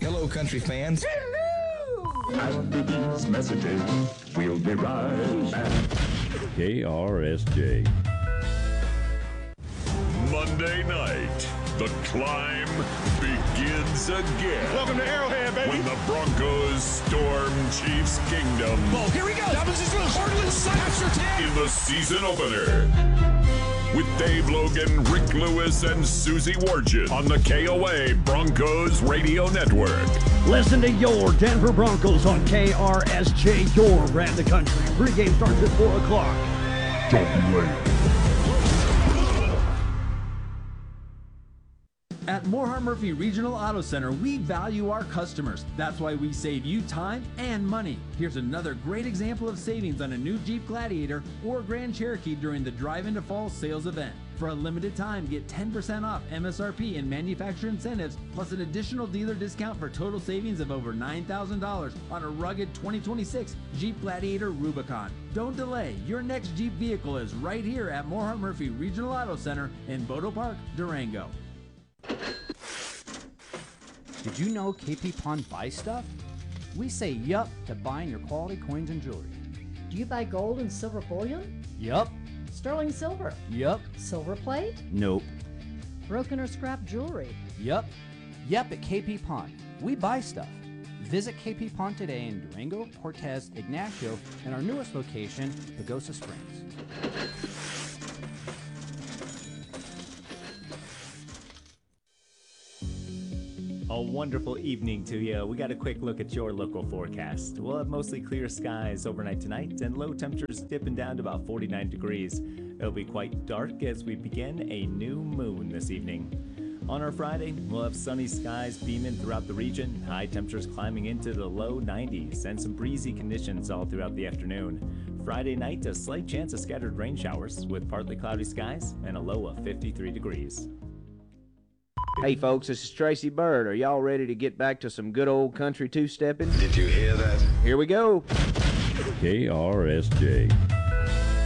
Hello, country fans. After these messages, we'll be right back. KRSJ. Monday night, the climb begins again. Welcome to Arrowhead, baby. When the Broncos storm Chiefs Kingdom. Ball, here we go. Dobbins is loose. Portland snaps In the season opener. With Dave Logan, Rick Lewis, and Susie Wargin on the KOA Broncos Radio Network. Listen to your Denver Broncos on KRSJ, your brand the country. Pre-game starts at 4 o'clock. Don't be late. At Morehart Murphy Regional Auto Center, we value our customers. That's why we save you time and money. Here's another great example of savings on a new Jeep Gladiator or Grand Cherokee during the Drive into Fall sales event. For a limited time, get 10% off MSRP and manufacturer incentives, plus an additional dealer discount for total savings of over $9,000 on a rugged 2026 Jeep Gladiator Rubicon. Don't delay. Your next Jeep vehicle is right here at Morehart Murphy Regional Auto Center in Bodo Park, Durango. Did you know KP Pawn buys stuff? We say yup to buying your quality coins and jewelry. Do you buy gold and silver bullion? Yup. Sterling silver? Yup. Silver plate? Nope. Broken or scrap jewelry? Yup. Yep, at KP Pawn. We buy stuff. Visit KP Pawn today in Durango, Cortez, Ignacio, and our newest location, Pagosa Springs. A wonderful evening to you. We got a quick look at your local forecast. We'll have mostly clear skies overnight tonight and low temperatures dipping down to about 49 degrees. It'll be quite dark as we begin a new moon this evening. On our Friday, we'll have sunny skies beaming throughout the region, high temperatures climbing into the low 90s, and some breezy conditions all throughout the afternoon. Friday night, a slight chance of scattered rain showers with partly cloudy skies and a low of 53 degrees. Hey folks, this is Tracy Bird. Are y'all ready to get back to some good old country two-stepping? Did you hear that? Here we go. KRSJ.